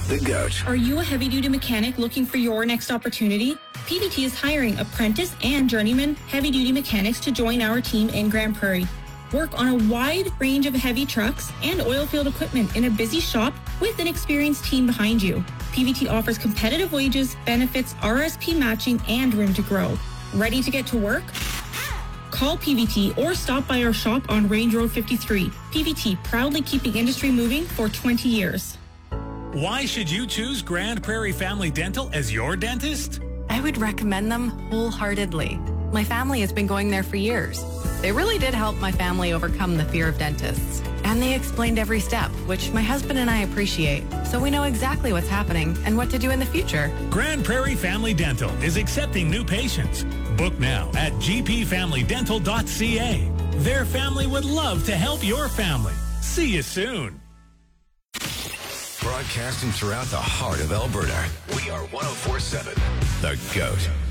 The GOAT. Are you a heavy-duty mechanic looking for your next opportunity? PVT is hiring apprentice and journeyman heavy-duty mechanics to join our team in Grand Prairie. Work on a wide range of heavy trucks and oil field equipment in a busy shop with an experienced team behind you. PVT offers competitive wages, benefits, RSP matching, and room to grow. Ready to get to work? Call PVT or stop by our shop on Range Road 53. PVT, proudly keeping industry moving for 20 years. Why should you choose Grand Prairie Family Dental as your dentist? I would recommend them wholeheartedly. My family has been going there for years. They really did help my family overcome the fear of dentists. And they explained every step, which my husband and I appreciate. So we know exactly what's happening and what to do in the future. Grand Prairie Family Dental is accepting new patients. Book now at gpfamilydental.ca. Their family would love to help your family. See you soon. Broadcasting throughout the heart of Alberta, we are 104.7, The GOAT.